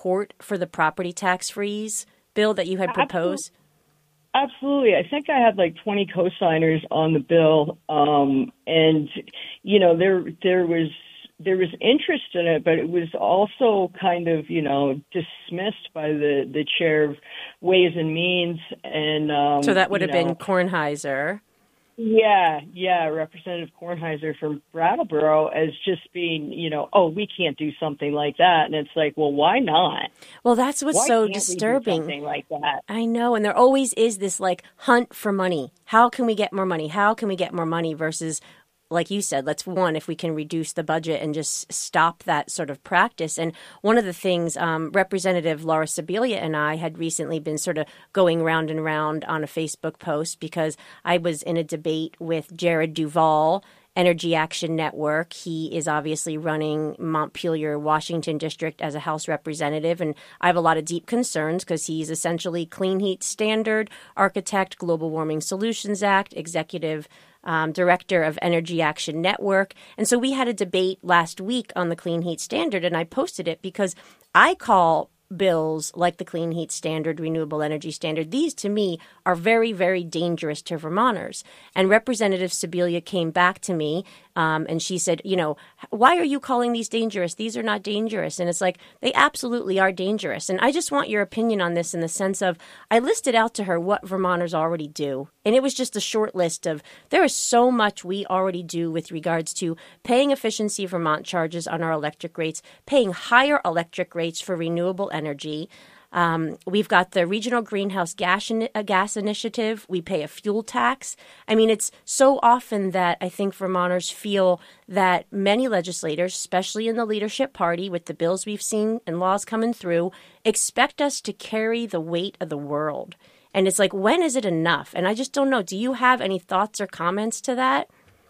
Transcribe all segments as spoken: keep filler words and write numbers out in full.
support for the property tax freeze bill that you had proposed? Absolutely. I think I had like twenty co-signers on the bill. Um, and, you know, there, there was, there was interest in it, but it was also kind of, you know, dismissed by the, the chair of Ways and Means. And, um, so that would have know, been Kornheiser. Yeah, yeah, Representative Kornheiser from Brattleboro as just being, you know, oh, we can't do something like that. And it's like, well, why not? Well, that's what's why so can't disturbing. We do something like that? I know. And there always is this like hunt for money. How can we get more money? How can we get more money versus, like you said, let's one, if we can reduce the budget and just stop that sort of practice. And one of the things um, Representative Laura Sibilia and I had recently been sort of going round and round on a Facebook post because I was in a debate with Jared Duvall, Energy Action Network. He is obviously running Montpelier, Washington District as a House representative. And I have a lot of deep concerns because he's essentially Clean Heat Standard architect, Global Warming Solutions Act, executive Um, director of Energy Action Network. And so we had a debate last week on the Clean Heat Standard, and I posted it because I call bills like the Clean Heat Standard, Renewable Energy Standard, these to me are very, very dangerous to Vermonters. And Representative Sibilia came back to me um, and she said, you know, why are you calling these dangerous? These are not dangerous. And it's like, they absolutely are dangerous. And I just want your opinion on this in the sense of, I listed out to her what Vermonters already do. And it was just a short list of, there is so much we already do with regards to paying Efficiency Vermont charges on our electric rates, paying higher electric rates for renewable energy. Um, we've got the Regional Greenhouse Gas, in, uh, Gas Initiative. We pay a fuel tax. I mean, it's so often that I think Vermonters feel that many legislators, especially in the leadership party with the bills we've seen and laws coming through, expect us to carry the weight of the world. And it's like, when is it enough? And I just don't know. Do you have any thoughts or comments to that?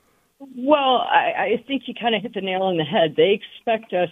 Well, I, I think you kind of hit the nail on the head. They expect us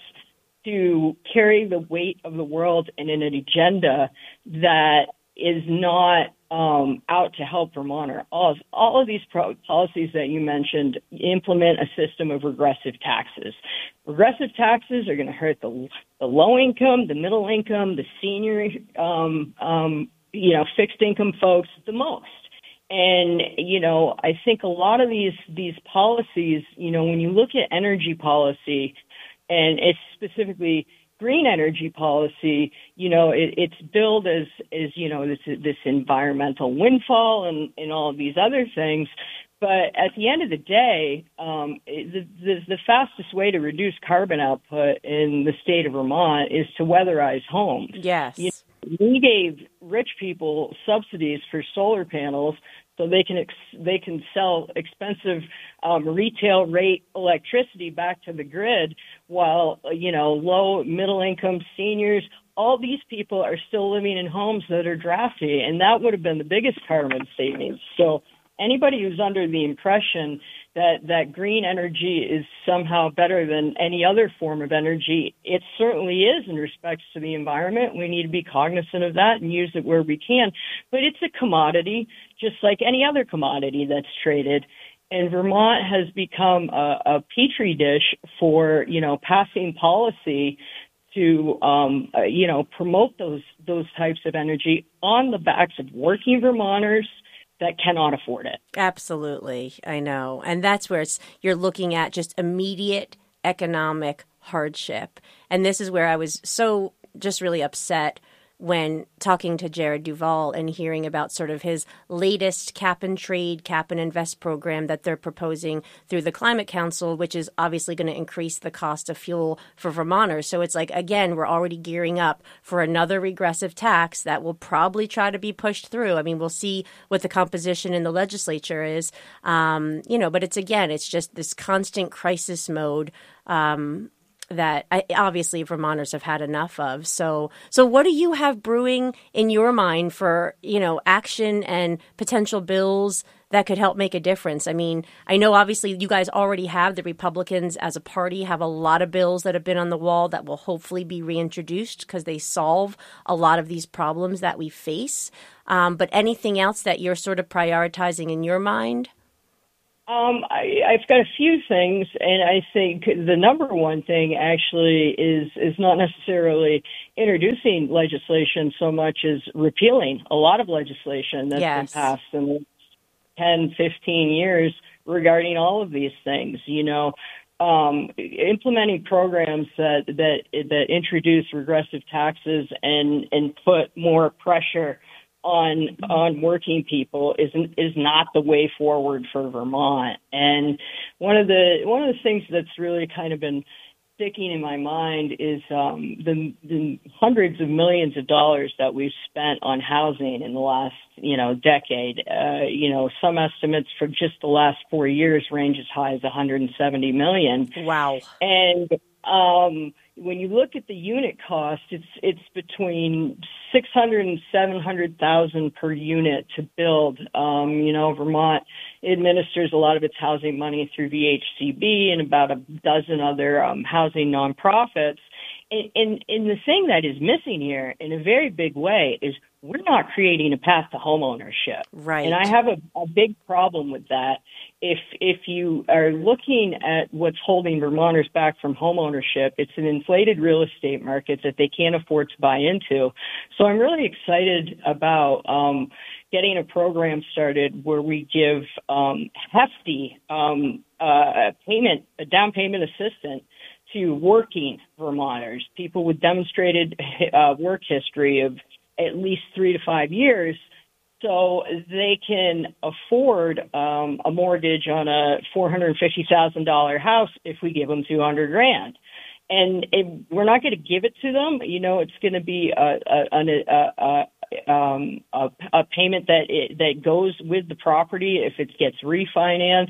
to carry the weight of the world in an agenda that is not um, out to help Vermonter. All, all of these pro- policies that you mentioned implement a system of regressive taxes. Regressive taxes are going to hurt the, the low income, the middle income, the senior, um, um, you know, fixed income folks the most. And, you know, I think a lot of these, these policies, you know, when you look at energy policy, and it's specifically green energy policy, you know, it, it's billed as, as, you know, this, this environmental windfall and, and all of these other things. But at the end of the day, um, the, the, the fastest way to reduce carbon output in the state of Vermont is to weatherize homes. Yes. You know, we gave rich people subsidies for solar panels so they can ex- they can sell expensive um, retail rate electricity back to the grid, while you know low middle income seniors, all these people are still living in homes that are drafty, and that would have been the biggest carbon savings. So anybody who's under the impression that that green energy is somehow better than any other form of energy, it certainly is in respects to the environment. We need to be cognizant of that and use it where we can. But it's a commodity, just like any other commodity that's traded. And Vermont has become a, a petri dish for, you know, passing policy to, um, uh, you know, promote those those types of energy on the backs of working Vermonters that cannot afford it. Absolutely. I know. And that's where it's, you're looking at just immediate economic hardship. And this is where I was so just really upset when talking to Jared Duvall and hearing about sort of his latest cap and trade, cap and invest program that they're proposing through the Climate Council, which is obviously going to increase the cost of fuel for Vermonters. So it's like, again, we're already gearing up for another regressive tax that will probably try to be pushed through. I mean, we'll see what the composition in the legislature is, um, you know, but it's, again, it's just this constant crisis mode um that I, obviously Vermonters have had enough of. So, so what do you have brewing in your mind for, you know, action and potential bills that could help make a difference? I mean, I know obviously you guys already have, the Republicans as a party have a lot of bills that have been on the wall that will hopefully be reintroduced because they solve a lot of these problems that we face. Um, but anything else that you're sort of prioritizing in your mind? Um, I, I've got a few things, and I think the number one thing actually is is not necessarily introducing legislation so much as repealing a lot of legislation that's Yes. been passed in the ten, fifteen years regarding all of these things. You know, um, implementing programs that that that introduce regressive taxes and and put more pressure on on working people is is not the way forward for Vermont. And one of the one of the things that's really kind of been sticking in my mind is um, the, the hundreds of millions of dollars that we've spent on housing in the last you know decade. Uh, you know, some estimates for just the last four years range as high as one hundred seventy million. Wow. And um, when you look at the unit cost, it's it's between six hundred and seven hundred thousand per unit to build. Um, you know, Vermont administers a lot of its housing money through V H C B and about a dozen other um, housing nonprofits. And, and, and the thing that is missing here, in a very big way, is we're not creating a path to homeownership. Right. And I have a, a big problem with that. If if you are looking at what's holding Vermonters back from homeownership, it's an inflated real estate market that they can't afford to buy into. So I'm really excited about um, getting a program started where we give um, hefty um, uh, payment, a down payment assistance to working Vermonters, people with demonstrated uh, work history of at least three to five years, so they can afford um, a mortgage on a four hundred fifty thousand dollars house if we give them two hundred grand. And it, we're not going to give it to them. You know, it's going to be a, a, a, a, um, a, a payment that it, that goes with the property if it gets refinanced.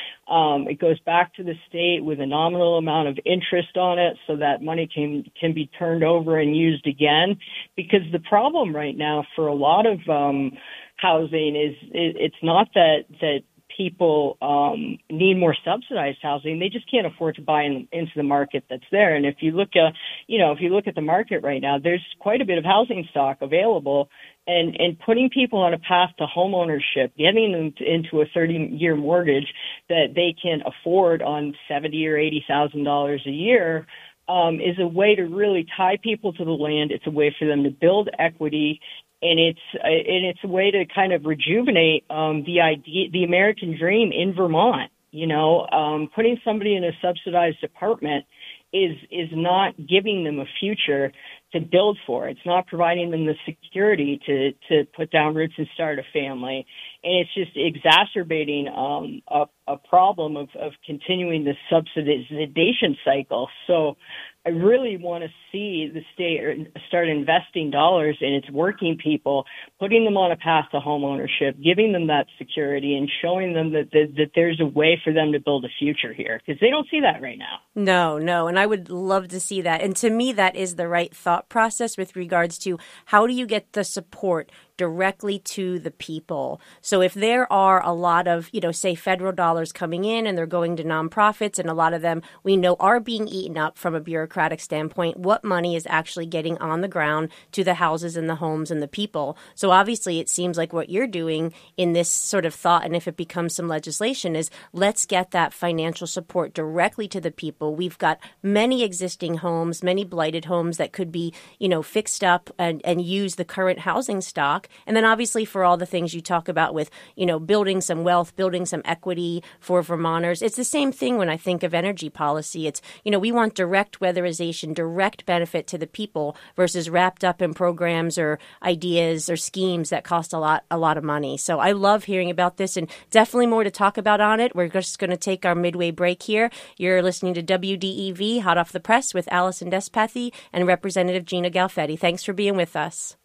Um, it goes back to the state with a nominal amount of interest on it so that money can can be turned over and used again. Because the problem right now for a lot of um, housing is it, it's not that that people um, need more subsidized housing. They just can't afford to buy in, into the market that's there. And if you look at, you know, if you look at the market right now, there's quite a bit of housing stock available. And, and putting people on a path to homeownership, getting them to, into a thirty-year mortgage that they can afford on seventy or eighty thousand dollars a year, um, is a way to really tie people to the land. It's a way for them to build equity, and it's and it's a way to kind of rejuvenate um, the idea, the American dream in Vermont. You know, um, putting somebody in a subsidized apartment is is not giving them a future to build for. It's not providing them the security to, to put down roots and start a family. And it's just exacerbating um, a, a problem of, of continuing this subsidization cycle. So I really want to see the state start investing dollars in its working people, putting them on a path to homeownership, giving them that security, and showing them that, that, that there's a way for them to build a future here, because they don't see that right now. No, no. And I would love to see that. And to me, that is the right thought process with regards to how do you get the support directly to the people. So if there are a lot of, you know, say federal dollars coming in and they're going to nonprofits, and a lot of them we know are being eaten up from a bureaucratic standpoint, what money is actually getting on the ground to the houses and the homes and the people? So obviously it seems like what you're doing in this sort of thought, and if it becomes some legislation, is let's get that financial support directly to the people. We've got many existing homes, many blighted homes that could be, you know, fixed up and, and use the current housing stock. And then obviously for all the things you talk about with, you know, building some wealth, building some equity for Vermonters. It's the same thing when I think of energy policy. It's, you know, we want direct weatherization, direct benefit to the people versus wrapped up in programs or ideas or schemes that cost a lot, a lot of money. So I love hearing about this, and definitely more to talk about on it. We're just going to take our midway break here. You're listening to W D E V, Hot Off the Press with Allison Despathy and Representative Gina Galfetti. Thanks for being with us.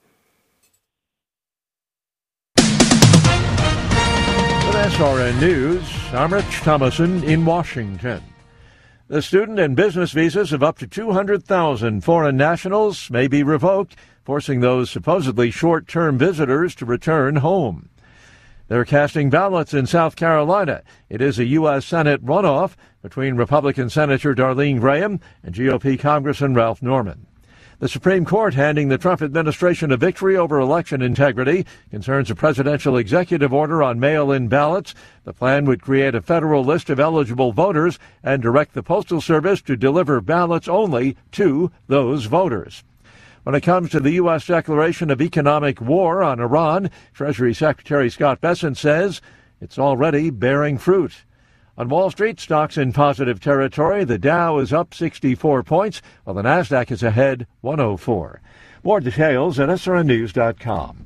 With S R N News, I'm Rich Thomason in Washington. The student and business visas of up to two hundred thousand foreign nationals may be revoked, forcing those supposedly short-term visitors to return home. They're casting ballots in South Carolina. It is a U S Senate runoff between Republican Senator Darlene Graham and G O P Congressman Ralph Norman. The Supreme Court handing the Trump administration a victory over election integrity concerns a presidential executive order on mail-in ballots. The plan would create a federal list of eligible voters and direct the Postal Service to deliver ballots only to those voters. When it comes to the U S declaration of economic war on Iran, Treasury Secretary Scott Bessent says it's already bearing fruit. On Wall Street, stocks in positive territory. The Dow is up sixty-four points, while the Nasdaq is ahead one oh four. More details at S R N news dot com.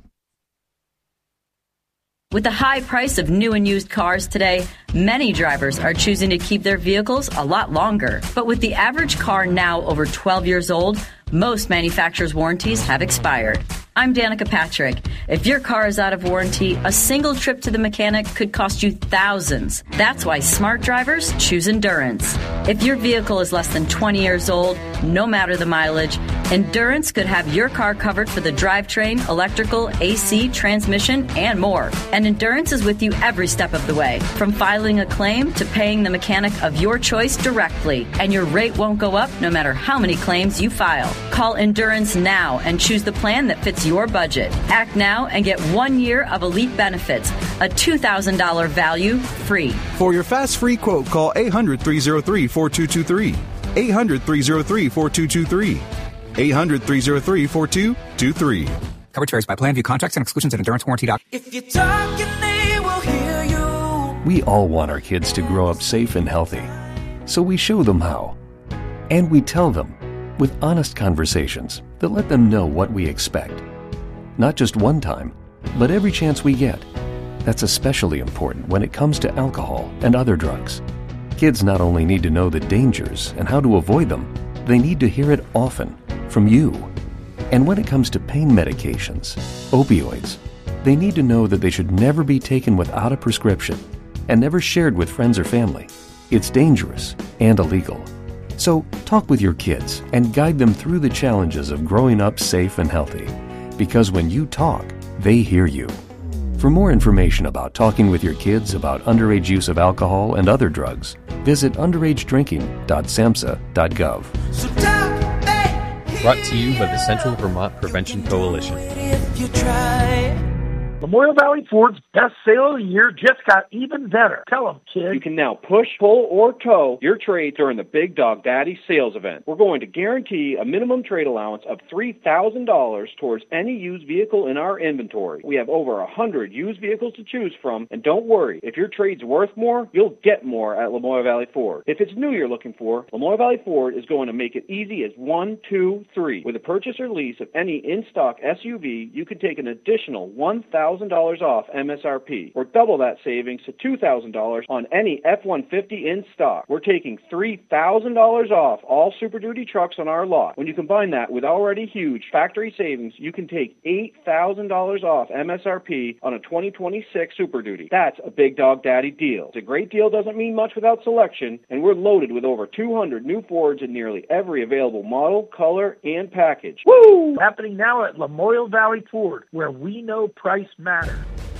With the high price of new and used cars today, many drivers are choosing to keep their vehicles a lot longer. But with the average car now over twelve years old, most manufacturers' warranties have expired. I'm Danica Patrick. If your car is out of warranty, a single trip to the mechanic could cost you thousands. That's why smart drivers choose Endurance. If your vehicle is less than twenty years old, no matter the mileage, Endurance could have your car covered for the drivetrain, electrical, A C, transmission, and more. And Endurance is with you every step of the way, from filing a claim to paying the mechanic of your choice directly. And your rate won't go up no matter how many claims you file. Call Endurance now and choose the plan that fits your budget. Act now and get one year of elite benefits, a two thousand dollars value free. For your fast free quote, call eight hundred, three oh three, four two two three. eight hundred, three oh three, four two two three. eight hundred, three oh three, four two two three. Coverage varies by plan. View contracts and exclusions at endurance warranty dot com. If you talk, they will hear you. We all want our kids to grow up safe and healthy, so we show them how. And we tell them with honest conversations that let them know what we expect. Not just one time, but every chance we get. That's especially important when it comes to alcohol and other drugs. Kids not only need to know the dangers and how to avoid them, they need to hear it often from you. And when it comes to pain medications, opioids, they need to know that they should never be taken without a prescription and never shared with friends or family. It's dangerous and illegal. So talk with your kids and guide them through the challenges of growing up safe and healthy. Because when you talk, they hear you. For more information about talking with your kids about underage use of alcohol and other drugs, visit underage drinking dot samhsa dot gov. So talk, they Brought to you by the Central Vermont Prevention Coalition. if you try. Memorial Valley Ford's best sale of the year just got even better. Tell them, kid. You can now push, pull, or tow your trade during the Big Dog Daddy sales event. We're going to guarantee a minimum trade allowance of three thousand dollars towards any used vehicle in our inventory. We have over one hundred used vehicles to choose from, and don't worry, if your trade's worth more, you'll get more at Lamoille Valley Ford. If it's new you're looking for, Lamoille Valley Ford is going to make it easy as one, two, three. With a purchase or lease of any in-stock S U V, you can take an additional one thousand dollars off M S R P, or double that savings to two thousand dollars on any F one fifty in stock. We're taking three thousand dollars off all Super Duty trucks on our lot. When you combine that with already huge factory savings, you can take eight thousand dollars off M S R P on a twenty twenty-six Super Duty. That's a Big Dog Daddy deal. It's a great deal doesn't mean much without selection, and we're loaded with over two hundred new Fords in nearly every available model, color, and package. Woo! Happening now at Lamoille Valley Ford, where we know price matters.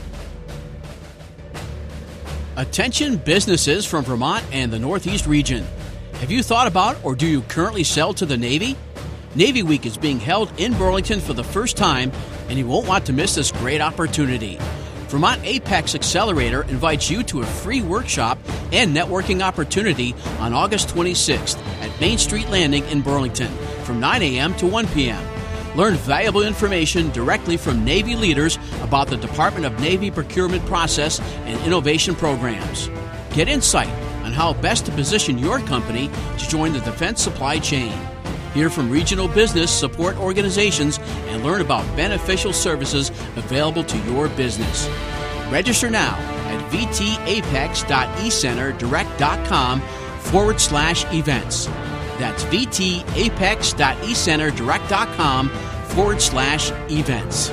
Attention businesses from Vermont and the Northeast region. Have you thought about or do you currently sell to the Navy? Navy Week is being held in Burlington for the first time, and you won't want to miss this great opportunity. Vermont Apex Accelerator invites you to a free workshop and networking opportunity on August twenty-sixth at Main Street Landing in Burlington from nine a.m. to one p.m. Learn valuable information directly from Navy leaders about the Department of Navy procurement process and innovation programs. Get insight on how best to position your company to join the defense supply chain. Hear from regional business support organizations and learn about beneficial services available to your business. Register now at vtapex.ecenterdirect.com forward slash events. That's vtapex.ecenterdirect.com forward slash events.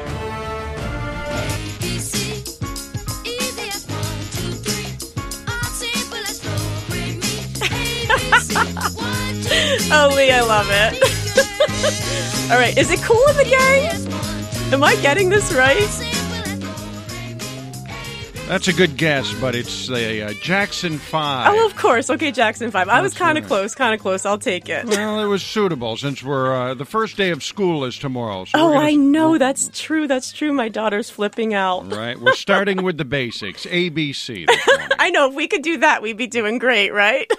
Oh, Lee, I love it. All right, is it Kool in the Gang? Am I getting this right? That's a good guess, but it's the uh, Jackson five. Oh, of course. Okay, Jackson five. I was kind of close, kind of close. I'll take it. Well, it was suitable since we're uh, the first day of school is tomorrow. So oh, we're gonna, I know. That's true. That's true. My daughter's flipping out. Right. We're starting with the basics, A B C. I know. If we could do that, we'd be doing great, right?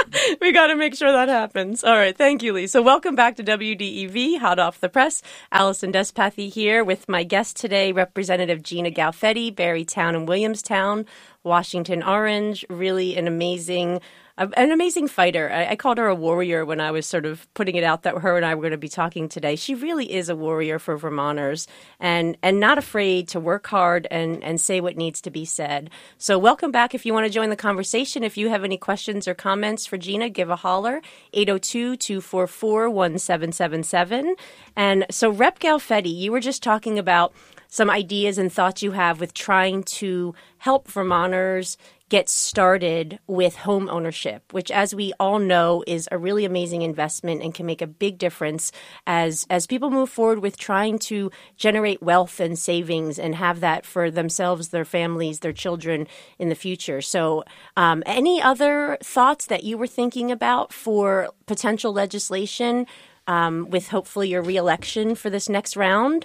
We got to make sure that happens. All right. Thank you, Lee. So welcome back to W D E V, Hot Off the Press. Allison Despathy here with my guest today, Representative Gina Galfetti, Barrytown and Williamstown, Washington Orange. Really an amazing an amazing fighter. I, I called her a warrior when I was sort of putting it out that her and I were going to be talking today. She really is a warrior for Vermonters and, and not afraid to work hard and, and say what needs to be said. So welcome back. If you want to join the conversation, if you have any questions or comments for Gina, give a holler, eight oh two, two four four, one seven seven seven. And so Rep Galfetti, you were just talking about some ideas and thoughts you have with trying to help Vermonters get started with home ownership, which, as we all know, is a really amazing investment and can make a big difference as as people move forward with trying to generate wealth and savings and have that for themselves, their families, their children in the future. So um, any other thoughts that you were thinking about for potential legislation um, with hopefully your reelection for this next round?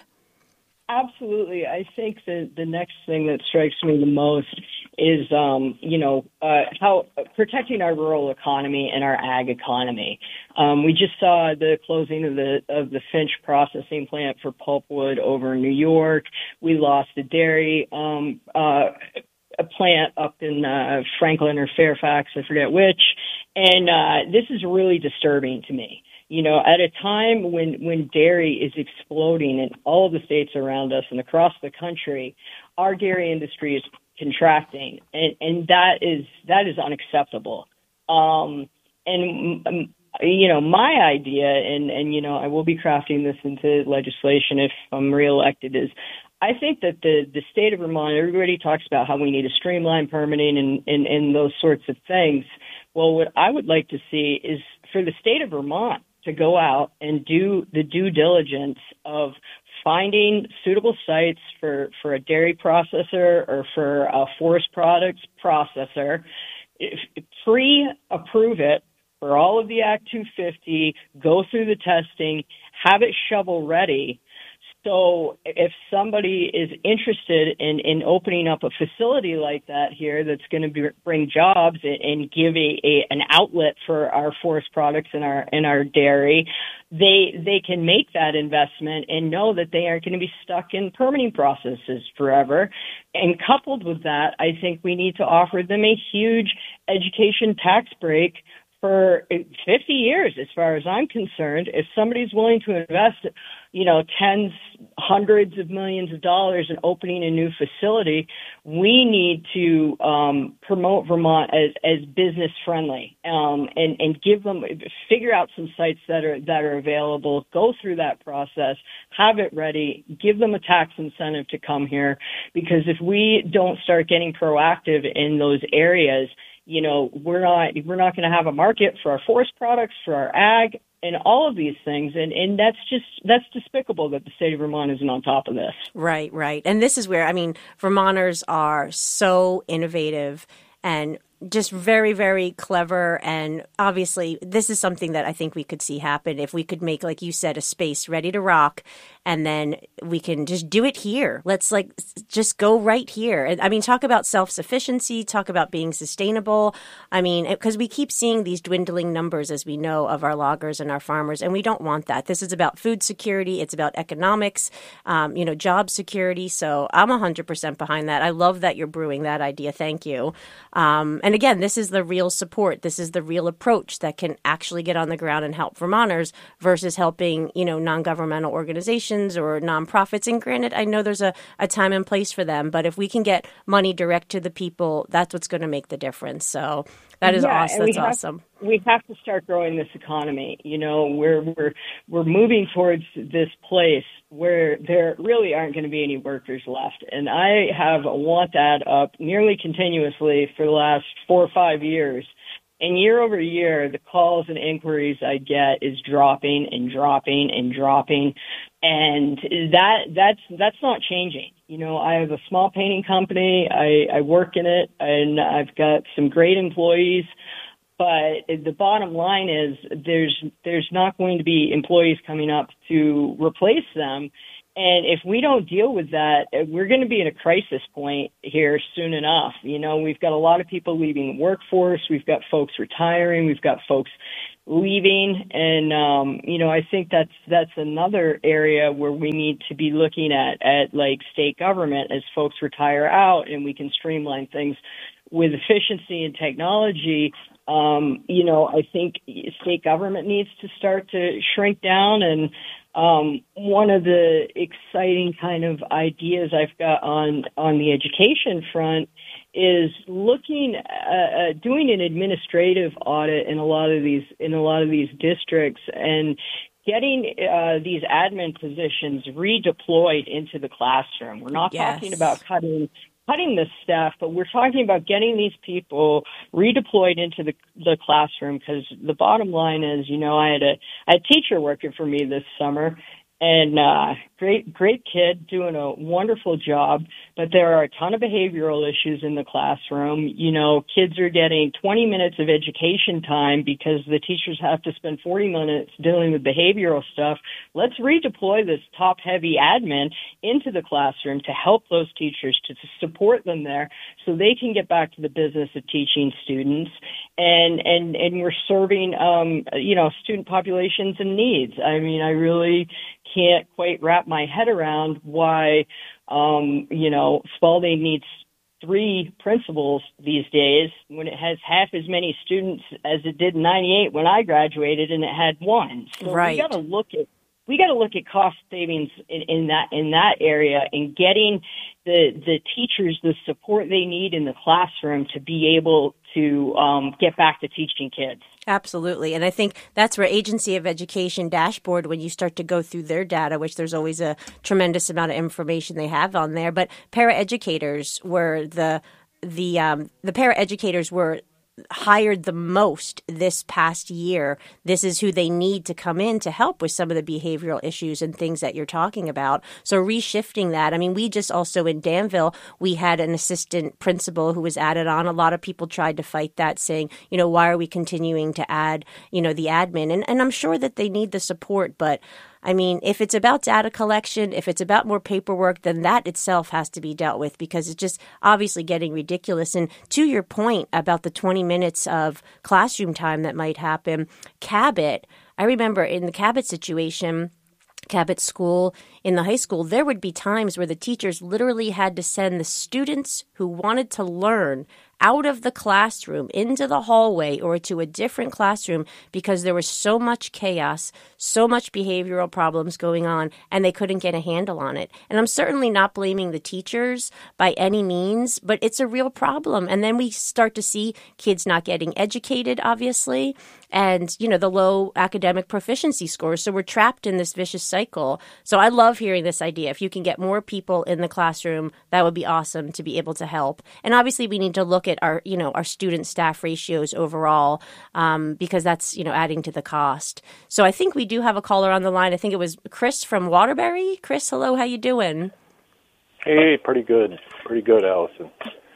Absolutely. I think that the next thing that strikes me the most is, um, you know, uh, how protecting our rural economy and our ag economy. Um, we just saw the closing of the of the Finch processing plant for pulpwood over in New York. We lost a dairy um, uh, a plant up in uh, Franklin or Fairfax, I forget which, and uh, this is really disturbing to me. You know, at a time when, when dairy is exploding in all of the states around us and across the country, our dairy industry is contracting, and, and that is that is unacceptable. Um, and, um, you know, my idea, and, and, you know, I will be crafting this into legislation if I'm reelected, is I think that the, the state of Vermont, everybody talks about how we need to streamline permitting and, and, and those sorts of things. Well, what I would like to see is for the state of Vermont to go out and do the due diligence of finding suitable sites for, for a dairy processor or for a forest products processor, if, pre-approve it for all of the Act two fifty, go through the testing, have it shovel ready. So if somebody is interested in, in opening up a facility like that here that's going to be, bring jobs and, and give a, a an outlet for our forest products and our and our dairy, they they can make that investment and know that they aren't going to be stuck in permitting processes forever. And coupled with that, I think we need to offer them a huge education tax break for fifty years, as far as I'm concerned. If somebody's willing to invest, you know, tens, hundreds of millions of dollars in opening a new facility, we need to um, promote Vermont as, as business friendly um, and, and give them, figure out some sites that are that are available, go through that process, have it ready, give them a tax incentive to come here. Because if we don't start getting proactive in those areas, you know, we're not we're not going to have a market for our forest products, for our ag, and all of these things. And, and that's just that's despicable that the state of Vermont isn't on top of this. Right, right. And this is where, I mean, Vermonters are so innovative and just very, very clever. And obviously, this is something that I think we could see happen if we could make, like you said, a space ready to rock. And then we can just do it here. Let's like just go right here. And I mean, talk about self-sufficiency, talk about being sustainable. I mean, because we keep seeing these dwindling numbers, as we know, of our loggers and our farmers, and we don't want that. This is about food security. It's about economics, um, you know, job security. So I'm one hundred percent behind that. I love that you're brewing that idea. Thank you. Um, and again, this is the real support. This is the real approach that can actually get on the ground and help Vermonters versus helping, you know, non-governmental organizations or nonprofits. And granted, I know there's a, a time and place for them, but if we can get money direct to the people, that's what's going to make the difference. So that is yeah, awesome. That's we have, awesome. We have to start growing this economy. You know, we're we're we're moving towards this place where there really aren't going to be any workers left. And I have a want ad up nearly continuously for the last four or five years. And year over year, the calls and inquiries I get is dropping and dropping and dropping. And that that's that's not changing. You know, I have a small painting company. I, I work in it, and I've got some great employees. But the bottom line is there's there's not going to be employees coming up to replace them. And if we don't deal with that, we're going to be in a crisis point here soon enough. You know, we've got a lot of people leaving the workforce. We've got folks retiring. We've got folks leaving. And, um, you know, I think that's that's another area where we need to be looking at, at like state government as folks retire out and we can streamline things with efficiency and technology. Um, you know, I think state government needs to start to shrink down. And um, one of the exciting kind of ideas I've got on, on the education front is looking uh, uh, doing an administrative audit in a lot of these in a lot of these districts and getting uh, these admin positions redeployed into the classroom. We're not Yes. talking about cutting cutting this staff, but we're talking about getting these people redeployed into the the classroom, because the bottom line is, you know, I had a, I had a teacher working for me this summer, and uh, great, great kid doing a wonderful job, but there are a ton of behavioral issues in the classroom. You know, kids are getting twenty minutes of education time because the teachers have to spend forty minutes dealing with behavioral stuff. Let's redeploy this top-heavy admin into the classroom to help those teachers, to, to support them there so they can get back to the business of teaching students. And, and, and we're serving, um, you know, student populations and needs. I mean, I really can't quite wrap my head around why, um, you know, Spalding needs three principals these days when it has half as many students as it did in ninety-eight when I graduated, and it had one. So Right. we got to look at we got to look at cost savings in, in that in that area and getting the the teachers the support they need in the classroom to be able to um, get back to teaching kids. Absolutely. And I think that's where Agency of Education dashboard, when you start to go through their data, which there's always a tremendous amount of information they have on there, but paraeducators were the the um, the paraeducators were hired the most this past year. This is who they need to come in to help with some of the behavioral issues and things that you're talking about. So reshifting that. I mean, we just also in Danville, we had an assistant principal who was added on. A lot of people tried to fight that, saying, you know, why are we continuing to add, you know, the admin? And, and I'm sure that they need the support, but I mean, if it's about data collection, if it's about more paperwork, then that itself has to be dealt with, because it's just obviously getting ridiculous. And to your point about the twenty minutes of classroom time that might happen, Cabot, I remember in the Cabot situation, Cabot School, in the high school, there would be times where the teachers literally had to send the students who wanted to learn out of the classroom into the hallway or to a different classroom because there was so much chaos, so much behavioral problems going on, and they couldn't get a handle on it. And I'm certainly not blaming the teachers by any means, but it's a real problem. And then we start to see kids not getting educated, obviously, and, you know, the low academic proficiency scores. So we're trapped in this vicious cycle. So I love hearing this idea. If you can get more people in the classroom, that would be awesome to be able to help. And obviously we need to look at our, you know, our student staff ratios overall, um, because that's, you know, adding to the cost. So I think we do have a caller on the line. I think it was Chris from Waterbury. Chris, hello, how you doing? Hey, pretty good. Pretty good, Allison.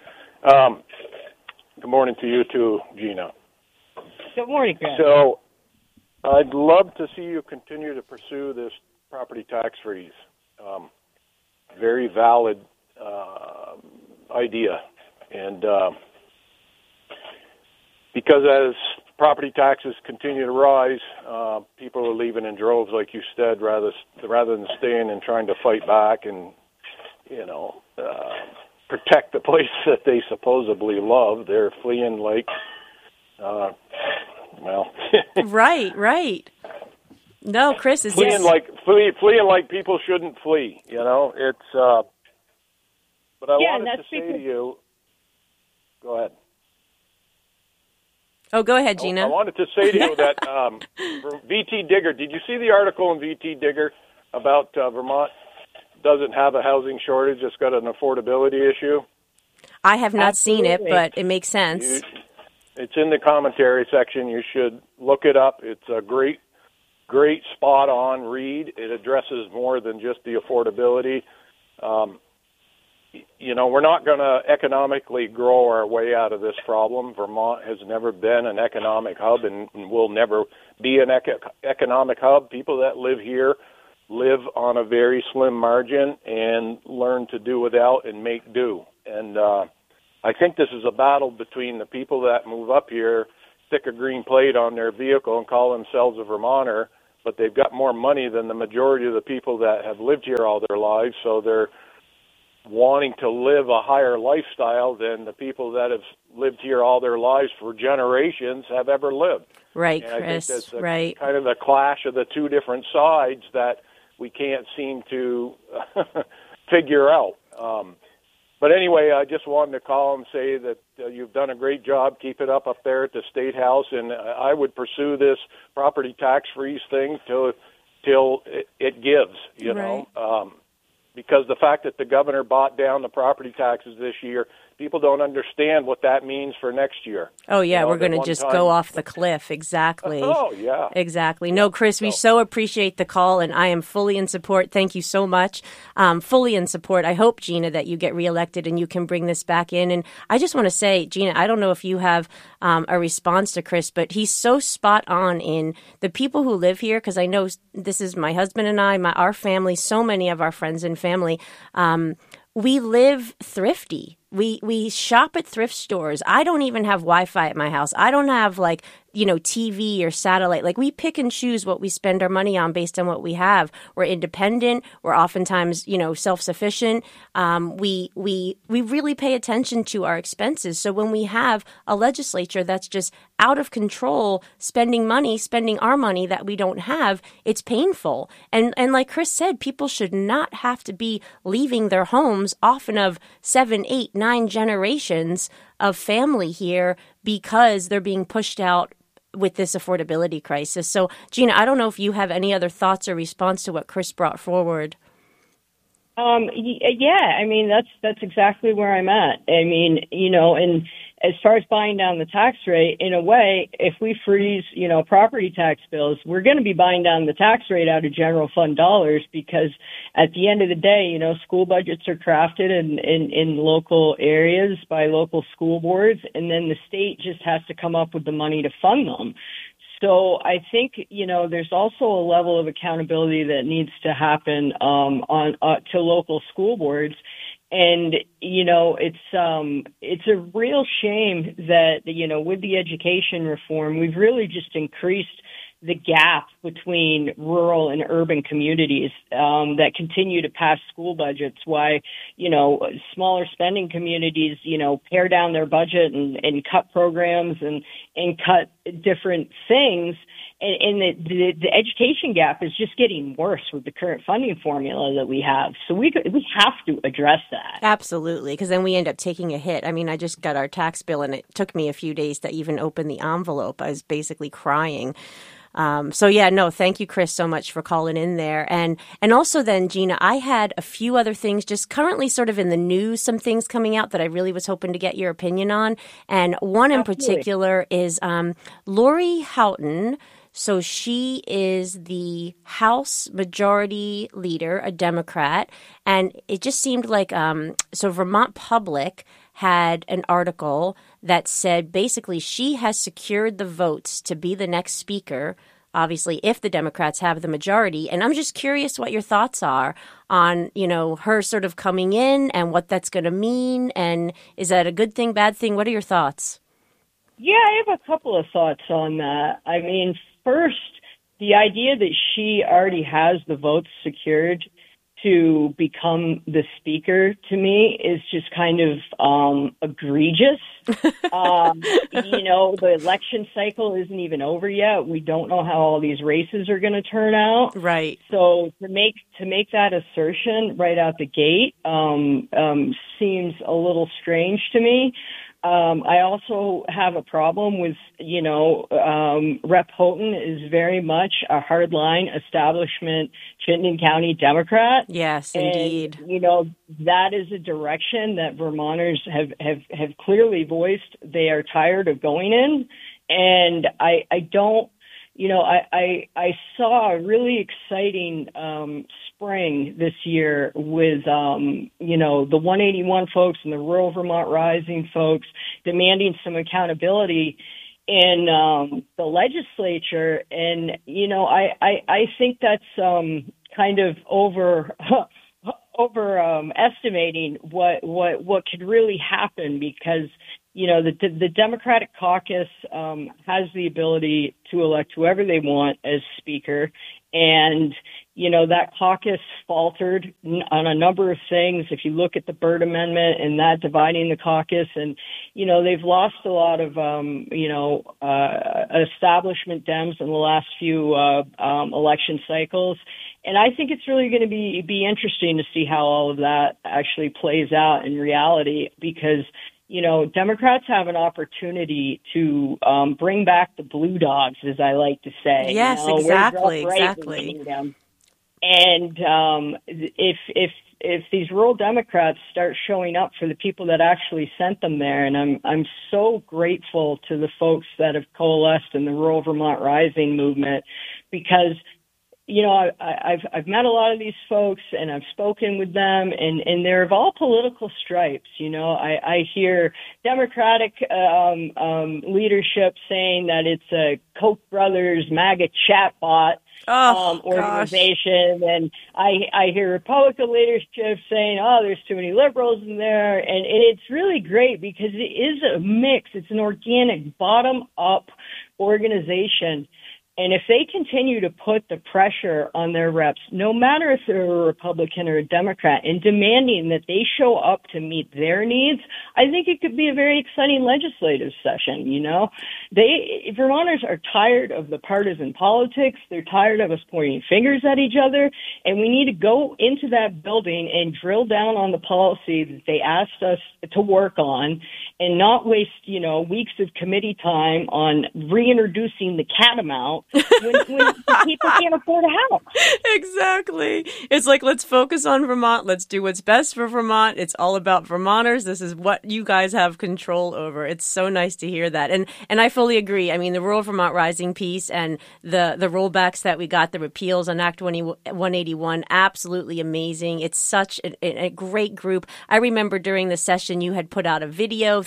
Um, good morning to you too, Gina. Good morning, Chris. So I'd love to see you continue to pursue this property tax freeze. Um, very valid uh, idea. And uh, because as property taxes continue to rise, uh, people are leaving in droves, like you said, rather rather than staying and trying to fight back and, you know, uh, protect the place that they supposedly love. They're fleeing like, uh, well, right, right. No, Chris is fleeing yes. like flee, fleeing like people shouldn't flee. You know, it's. Uh, but I Yeah, wanted and to that's say because- to you. Go ahead. Oh, go ahead, Gina. I wanted to say to you that um, from V T Digger, did you see the article in V T Digger about uh, Vermont doesn't have a housing shortage, it's got an affordability issue? I have not Absolutely. seen it, but it makes sense. You, it's in the commentary section. You should look it up. It's a great, great spot-on read. It addresses more than just the affordability. Um, you know, we're not going to economically grow our way out of this problem. Vermont has never been an economic hub and will never be an ec- economic hub. People that live here live on a very slim margin and learn to do without and make do. And uh, I think this is a battle between the people that move up here, stick a green plate on their vehicle and call themselves a Vermonter, but they've got more money than the majority of the people that have lived here all their lives, so they're wanting to live a higher lifestyle than the people that have lived here all their lives for generations have ever lived. Right, and Chris, I think that's a, right. kind of the clash of the two different sides that we can't seem to figure out. Um, but anyway, I just wanted to call and say that uh, you've done a great job. Keep it up up there at the State House, and I would pursue this property tax freeze thing till till it, it gives, you right. know. Um, because the fact that the governor bought down the property taxes this year, people don't understand what that means for next year. Oh, yeah, you know, we're going to just time... go off the cliff. Exactly. Oh, yeah. Exactly. No, Chris, we so appreciate the call, and I am fully in support. Thank you so much. Um, fully in support. I hope, Gina, that you get reelected and you can bring this back in. And I just want to say, Gina, I don't know if you have um, a response to Chris, but he's so spot on in the people who live here, because I know this is my husband and I, my our family, so many of our friends and family, um, we live thrifty. We we shop at thrift stores. I don't even have Wi-Fi at my house. I don't have like, you know, T V or satellite. Like we pick and choose what we spend our money on based on what we have. We're independent. We're oftentimes, you know, self-sufficient. Um, we we we really pay attention to our expenses. So when we have a legislature that's just out of control, spending money, spending our money that we don't have, it's painful. And and like Chris said, people should not have to be leaving their homes, often of seven, eight, nine generations of family here because they're being pushed out with this affordability crisis. So, Gina, I don't know if you have any other thoughts or response to what Chris brought forward. Um, yeah, I mean, that's that's exactly where I'm at. I mean, you know, and as far as buying down the tax rate, in a way, if we freeze, you know, property tax bills, we're going to be buying down the tax rate out of general fund dollars because at the end of the day, you know, school budgets are crafted in, in, in local areas by local school boards, and then the state just has to come up with the money to fund them. So I think, you know, there's also a level of accountability that needs to happen um, on uh, to local school boards. And, you know, it's um, it's a real shame that, you know, with the education reform, we've really just increased the gap between rural and urban communities um, that continue to pass school budgets. Why, you know, smaller spending communities, you know, pare down their budget and, and cut programs and, and cut different things. And, and the, the, the education gap is just getting worse with the current funding formula that we have. So we we have to address that. Absolutely, because then we end up taking a hit. I mean, I just got our tax bill, and it took me a few days to even open the envelope. I was basically crying. Um, so, yeah, no, thank you, Chris, so much for calling in there. And and also then, Gina, I had a few other things just currently sort of in the news, some things coming out that I really was hoping to get your opinion on. And one in Absolutely. particular is um, Lori Houghton. So she is the House Majority Leader, a Democrat, and it just seemed like um, so Vermont Public had an article that said basically she has secured the votes to be the next speaker, obviously, if the Democrats have the majority. And I'm just curious what your thoughts are on, you know, her sort of coming in and what that's going to mean. And is that a good thing, bad thing? What are your thoughts? Yeah, I have a couple of thoughts on that. I mean, first, the idea that she already has the votes secured to become the speaker, to me, is just kind of um, egregious. um, you know, the election cycle isn't even over yet. We don't know how all these races are going to turn out. Right. So to make to make that assertion right out the gate um, um, seems a little strange to me. Um, I also have a problem with, you know, um, Rep Houghton is very much a hardline establishment Chittenden County Democrat. Yes, and, indeed. You know, that is a direction that Vermonters have, have, have clearly voiced they are tired of going in. And I, I don't, you know, I, I, I saw a really exciting um, spring this year with, um, you know, the one eighty-one folks and the Rural Vermont Rising folks demanding some accountability in um, the legislature. And, you know, I, I, I think that's um, kind of over over um, estimating what, what, what could really happen because, you know, the, the Democratic caucus um, has the ability to elect whoever they want as speaker. And, you know, that caucus faltered on a number of things. If you look at the Byrd Amendment and that dividing the caucus, and, you know, they've lost a lot of, um, you know, uh, establishment Dems in the last few uh, um, election cycles. And I think it's really going to be, be interesting to see how all of that actually plays out in reality because, you know, Democrats have an opportunity to um, bring back the blue dogs, as I like to say. Yes, you know, exactly, right exactly. And um, if if if these rural Democrats start showing up for the people that actually sent them there, and I'm I'm so grateful to the folks that have coalesced in the Rural Vermont Rising movement, because you know, I, I, I've I've met a lot of these folks and I've spoken with them, and, and they're of all political stripes. You know, I, I hear Democratic um, um, leadership saying that it's a Koch brothers MAGA chatbot oh, um, organization, gosh. and I I hear Republican leadership saying, oh, there's too many liberals in there, and, and it's really great because it is a mix. It's an organic, bottom-up organization. And if they continue to put the pressure on their reps, no matter if they're a Republican or a Democrat, in demanding that they show up to meet their needs, I think it could be a very exciting legislative session, you know. They Vermonters are tired of the partisan politics. They're tired of us pointing fingers at each other. And we need to go into that building and drill down on the policy that they asked us to work on and not waste, you know, weeks of committee time on reintroducing the catamount when, when people can't afford a house. Exactly. It's like, let's focus on Vermont. Let's do what's best for Vermont. It's all about Vermonters. This is what you guys have control over. It's so nice to hear that. And and I fully agree. I mean, the Rural Vermont Rising piece and the, the rollbacks that we got, the repeals on Act one eighty-one, absolutely amazing. It's such a, a great group. I remember during the session you had put out a video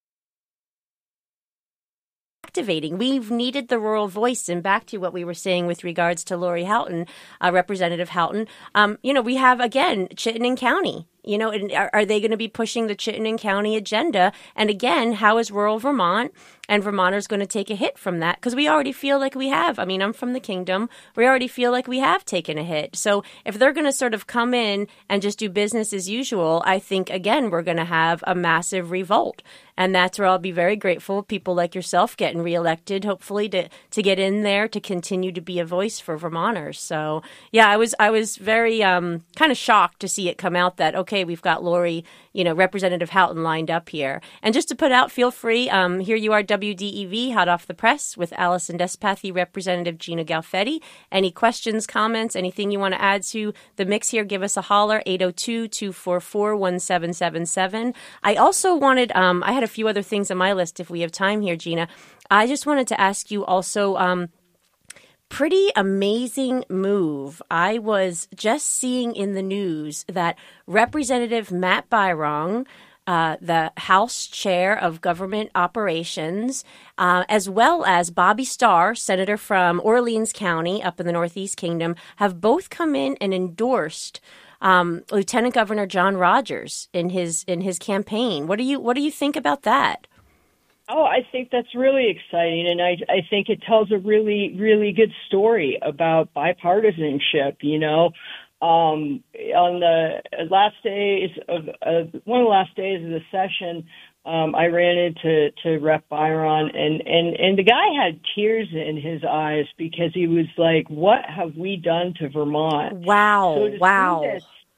activating. We've needed the rural voice. And back to what we were saying with regards to Lori Houghton, uh, Representative Houghton, um, you know, we have, again, Chittenden County. You know, and are, are they going to be pushing the Chittenden County agenda? And again, how is rural Vermont and Vermonters going to take a hit from that? Because we already feel like we have. I mean, I'm from the Kingdom. We already feel like we have taken a hit. So if they're going to sort of come in and just do business as usual, I think, again, we're going to have a massive revolt. And that's where I'll be very grateful. People like yourself getting reelected, hopefully, to, to get in there to continue to be a voice for Vermonters. So, yeah, I was I was very um, kind of shocked to see it come out that, okay, we've got Lori, you know, Representative Houghton lined up here. And just to put out, feel free, um, here you are, W D E V, Hot Off the Press with Allison Despathy, Representative Gina Galfetti. Any questions, comments, anything you want to add to the mix here, give us a holler, eight oh two, two four four, one seven seven seven. I also wanted, um, I had a few other things on my list if we have time here, Gina. I just wanted to ask you also, um, pretty amazing move. I was just seeing in the news that Representative Matt Birong, uh, the House Chair of Government Operations, uh, as well as Bobby Starr, Senator from Orleans County up in the Northeast Kingdom, have both come in and endorsed um, Lieutenant Governor John Rogers in his in his campaign. What do you what do you think about that? Oh, I think that's really exciting, and I I think it tells a really, really good story about bipartisanship, you know. Um, on the last days of, uh, one of the last days of the session, um, I ran into to Rep Byron, and, and, and the guy had tears in his eyes because he was like, what have we done to Vermont? Wow, so to wow. see this,